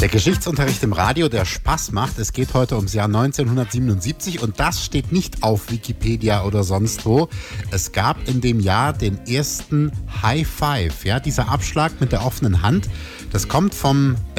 Der Geschichtsunterricht im Radio, der Spaß macht. Es geht heute ums Jahr 1977 und das steht nicht auf Wikipedia oder sonst wo. Es gab in dem Jahr den ersten High Five. Ja, dieser Abschlag mit der offenen Hand, das kommt vom